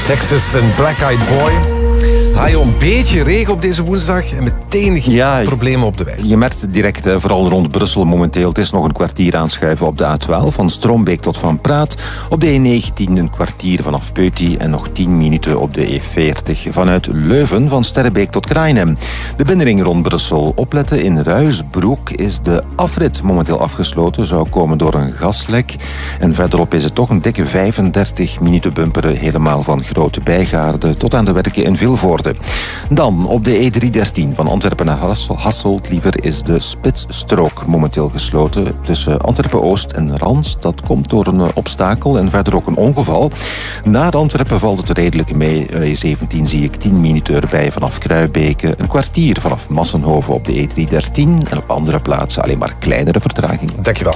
Texas en Black Eyed Boy. Een beetje regen op deze woensdag en meteen geen problemen op de weg. Je merkt het direct, vooral rond Brussel momenteel. Het is nog een kwartier aanschuiven op de A12 van Strombeek tot Van Praat. Op de E19 een kwartier vanaf Peuty en nog 10 minuten op de E40 vanuit Leuven van Sterrebeek tot Krainem. De binnenring rond Brussel. Opletten, in Ruisbroek is de afrit momenteel afgesloten. Zou komen door een gaslek. En verderop is het toch een dikke 35 minuten bumperen helemaal van Grote Bijgaarde tot aan de werken in Vilvoorde. Dan op de E313 van Antwerpen naar Hasselt liever is de spitsstrook momenteel gesloten tussen Antwerpen-Oost en Rans. Dat komt door een obstakel en verder ook een ongeval. Naar Antwerpen valt het redelijk mee. E17 zie ik 10 minuten erbij vanaf Kruibeke, een kwartier vanaf Massenhoven op de E313 en op andere plaatsen alleen maar kleinere vertragingen. Dankjewel.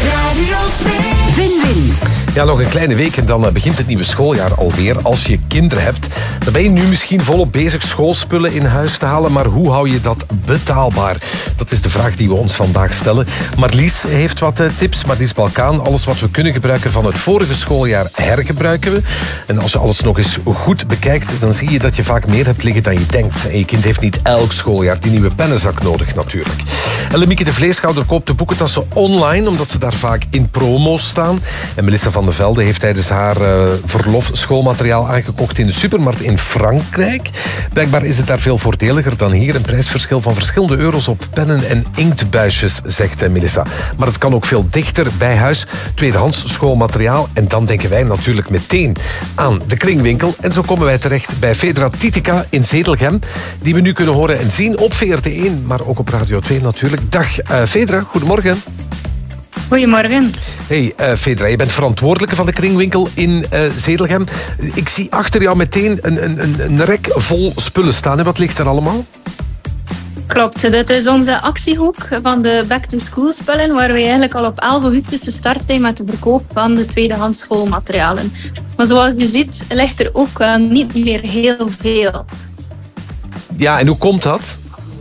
Win-win. Ja, nog een kleine week en dan begint het nieuwe schooljaar alweer. Als je kinderen hebt, dan ben je nu misschien volop bezig schoolspullen in huis te halen. Maar hoe hou je dat betaalbaar? Dat is de vraag die we ons vandaag stellen. Marlies heeft wat tips. Marlies Balkaan. Alles wat we kunnen gebruiken van het vorige schooljaar hergebruiken we. En als je alles nog eens goed bekijkt, dan zie je dat je vaak meer hebt liggen dan je denkt. En je kind heeft niet elk schooljaar die nieuwe pennenzak nodig natuurlijk. En Lemieke de Vleeschouder koopt de boekentassen online, omdat ze daar vaak in promo staan. En Melissa van de Velde heeft tijdens haar verlof schoolmateriaal aangekocht in de supermarkt in Frankrijk. Blijkbaar is het daar veel voordeliger dan hier. Een prijsverschil van verschillende euro's op pennen en inktbuisjes, zegt Melissa. Maar het kan ook veel dichter bij huis. Tweedehands schoolmateriaal. En dan denken wij natuurlijk meteen aan de Kringwinkel. En zo komen wij terecht bij Fedra Titica in Zedelgem, die we nu kunnen horen en zien op VRT1, maar ook op Radio 2 natuurlijk. Dag Fedra, goedemorgen. Goedemorgen. Hey Fedra, je bent verantwoordelijke van de Kringwinkel in Zedelgem. Ik zie achter jou meteen een rek vol spullen staan. En wat ligt er allemaal? Klopt, dit is onze actiehoek van de back-to-school spullen, waar we eigenlijk al op 11 augustus gestart zijn met de verkoop van de tweedehands schoolmaterialen. Maar zoals je ziet, ligt er ook niet meer heel veel. Ja, en hoe komt dat?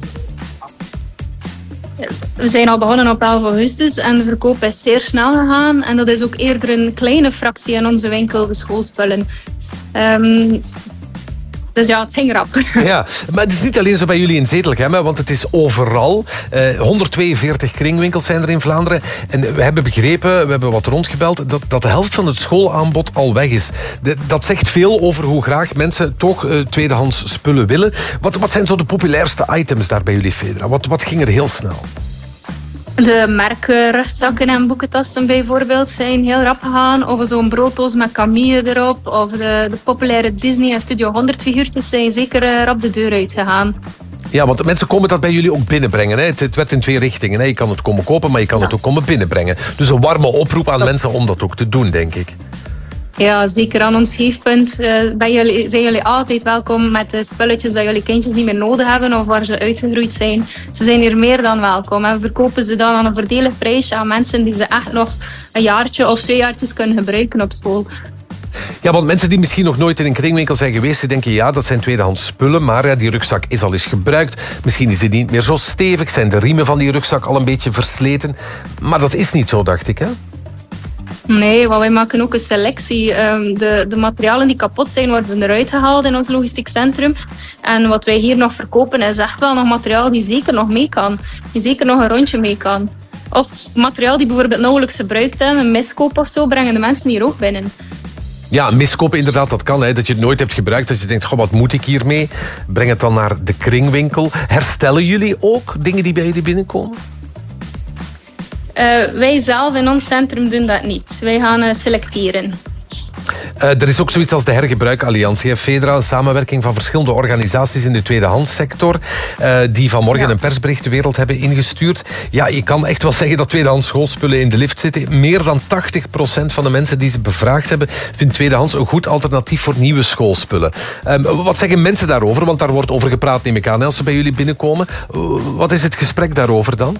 We zijn al begonnen op 11 augustus en de verkoop is zeer snel gegaan. En dat is ook eerder een kleine fractie in onze winkel, de schoolspullen. Dus ja, het ging rap. Ja, maar het is niet alleen zo bij jullie in Zedelgem, want het is overal. 142 kringwinkels zijn er in Vlaanderen. En we hebben begrepen, we hebben wat rondgebeld, dat de helft van het schoolaanbod al weg is. Dat zegt veel over hoe graag mensen toch tweedehands spullen willen. Wat zijn zo de populairste items daar bij jullie, Fedra? Wat ging er heel snel? De merkrugzakken en boekentassen bijvoorbeeld zijn heel rap gegaan. Of zo'n brooddoos met Camille erop. Of de populaire Disney en Studio 100 figuurtjes zijn zeker rap de deur uitgegaan. Ja, want mensen komen dat bij jullie ook binnenbrengen. Hè? Het werd in 2 richtingen. Hè? Je kan het komen kopen, maar je kan het ook komen binnenbrengen. Dus een warme oproep aan mensen om dat ook te doen, denk ik. Ja, zeker aan ons geefpunt zijn jullie altijd welkom met de spulletjes dat jullie kindjes niet meer nodig hebben of waar ze uitgegroeid zijn. Ze zijn hier meer dan welkom. En we verkopen ze dan aan een voordelig prijsje aan mensen die ze echt nog een jaartje of 2 jaartjes kunnen gebruiken op school. Ja, want mensen die misschien nog nooit in een kringwinkel zijn geweest, die denken ja, dat zijn tweedehands spullen, maar ja, die rugzak is al eens gebruikt. Misschien is die niet meer zo stevig, zijn de riemen van die rugzak al een beetje versleten. Maar dat is niet zo, dacht ik, hè? Nee, want wij maken ook een selectie. De materialen die kapot zijn, worden eruit gehaald in ons logistiek centrum. En wat wij hier nog verkopen is echt wel nog materiaal die zeker nog mee kan. Die zeker nog een rondje mee kan. Of materiaal die bijvoorbeeld nauwelijks gebruikt hebben, een miskoop of zo, brengen de mensen hier ook binnen. Ja, miskopen inderdaad, dat kan. Hè. Dat je het nooit hebt gebruikt, dat je denkt, goh, wat moet ik hiermee? Breng het dan naar de Kringwinkel. Herstellen jullie ook dingen die bij jullie binnenkomen? Wij zelf in ons centrum doen dat niet. Wij gaan selecteren. Er is ook zoiets als de Hergebruikalliantie, Fedra, een samenwerking van verschillende organisaties in de tweedehandssector, die vanmorgen een persbericht de wereld hebben ingestuurd. Ja, je kan echt wel zeggen dat tweedehands schoolspullen in de lift zitten. Meer dan 80% van de mensen die ze bevraagd hebben, vindt tweedehands een goed alternatief voor nieuwe schoolspullen. Wat zeggen mensen daarover? Want daar wordt over gepraat, neem ik aan, als ze bij jullie binnenkomen. Wat is het gesprek daarover dan?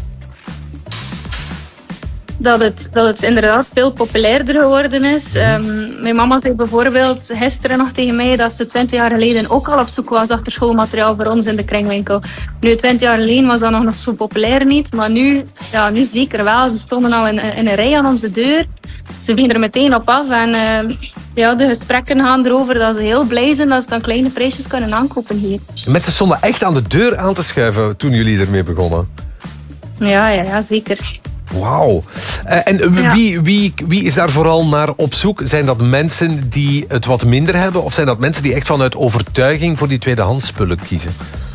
Dat het inderdaad veel populairder geworden is. Mijn mama zei bijvoorbeeld gisteren nog tegen mij dat ze 20 jaar geleden ook al op zoek was achter schoolmateriaal voor ons in de Kringwinkel. Nu, 20 jaar geleden was dat nog zo populair niet, maar nu zeker wel. Ze stonden al in een rij aan onze deur. Ze vingen er meteen op af en Ja, de gesprekken gaan erover dat ze heel blij zijn dat ze dan kleine prijsjes kunnen aankopen hier. Mensen stonden echt aan de deur aan te schuiven toen jullie ermee begonnen. Ja, zeker. Wauw. En wie is daar vooral naar op zoek? Zijn dat mensen die het wat minder hebben? Of zijn dat mensen die echt vanuit overtuiging voor die tweedehands spullen kiezen?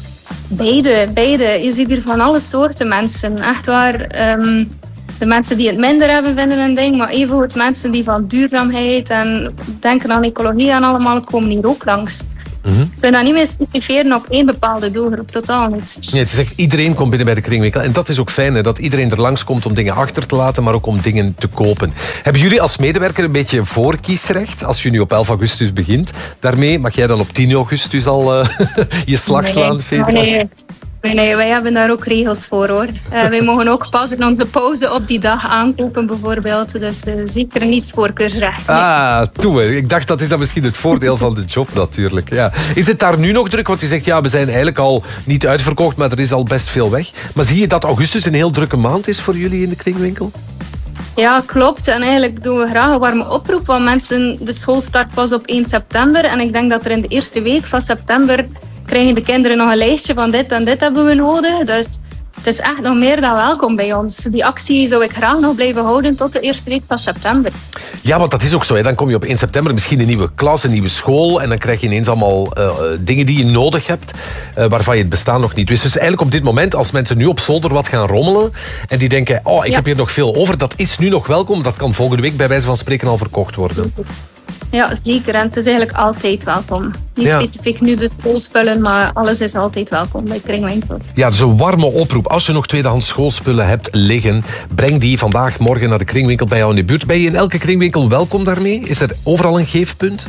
Beide. Je ziet hier van alle soorten mensen. Echt waar. De mensen die het minder hebben vinden een ding. Maar evengoed mensen die van duurzaamheid en denken aan ecologie en allemaal komen hier ook langs. Ik wil dat niet meer specifieren op één bepaalde doelgroep, totaal niet. Nee, het is echt iedereen komt binnen bij de Kringwinkel. En dat is ook fijn, hè, dat iedereen er langskomt om dingen achter te laten, maar ook om dingen te kopen. Hebben jullie als medewerker een beetje voorkiesrecht als je nu op 11 augustus begint? Daarmee mag jij dan op 10 augustus al je slag slaan, Fedra? Nee, wij hebben daar ook regels voor, hoor. Wij mogen ook pas in onze pauze op die dag aankopen, bijvoorbeeld. Dus zeker niet voorkeursrecht. Nee. Toe. Ik dacht, dat is dan misschien het voordeel van de job, natuurlijk. Ja. Is het daar nu nog druk? Want je zegt, ja, we zijn eigenlijk al niet uitverkocht, maar er is al best veel weg. Maar zie je dat augustus een heel drukke maand is voor jullie in de Kringwinkel? Ja, klopt. En eigenlijk doen we graag een warme oproep, want mensen, de school start pas op 1 september. En ik denk dat er in de eerste week van september krijgen de kinderen nog een lijstje van dit en dit hebben we nodig. Dus het is echt nog meer dan welkom bij ons. Die actie zou ik graag nog blijven houden tot de eerste week van september. Ja, want dat is ook zo. Hè. Dan kom je op 1 september misschien een nieuwe klas, een nieuwe school. En dan krijg je ineens allemaal dingen die je nodig hebt, waarvan je het bestaan nog niet wist. Dus eigenlijk op dit moment, als mensen nu op zolder wat gaan rommelen en die denken, ik heb hier nog veel over, dat is nu nog welkom. Dat kan volgende week bij wijze van spreken al verkocht worden. Ja, zeker. En het is eigenlijk altijd welkom. Niet specifiek nu de schoolspullen, maar alles is altijd welkom bij Kringwinkel. Ja, dus een warme oproep. Als je nog tweedehands schoolspullen hebt liggen, breng die vandaag, morgen naar de Kringwinkel bij jou in de buurt. Ben je in elke Kringwinkel welkom daarmee? Is er overal een geefpunt?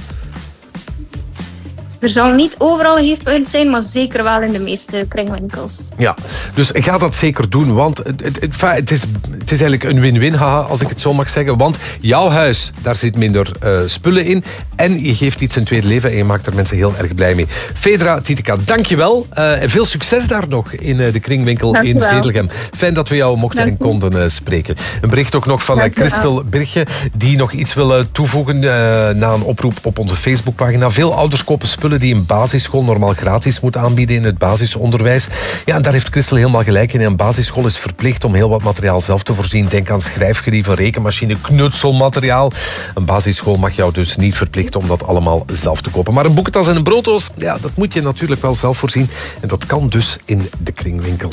Er zal niet overal een geefpunt zijn, maar zeker wel in de meeste Kringwinkels. Ja, dus ga dat zeker doen, want het is eigenlijk een win-win, als ik het zo mag zeggen. Want jouw huis, daar zit minder spullen in en je geeft iets een tweede leven en je maakt er mensen heel erg blij mee. Fedra Titica, dankjewel en veel succes daar nog in de Kringwinkel in Zedelgem. Fijn dat we jou mochten en konden spreken. Een bericht ook nog van Christel Birgje, die nog iets wil toevoegen na een oproep op onze Facebookpagina. Veel ouders kopen spullen die een basisschool normaal gratis moet aanbieden in het basisonderwijs. Ja, en daar heeft Christel helemaal gelijk in. Een basisschool is verplicht om heel wat materiaal zelf te voorzien. Denk aan schrijfgerieven, rekenmachine, knutselmateriaal. Een basisschool mag jou dus niet verplichten om dat allemaal zelf te kopen. Maar een boekentas en een brooddoos, ja, dat moet je natuurlijk wel zelf voorzien. En dat kan dus in de Kringwinkel.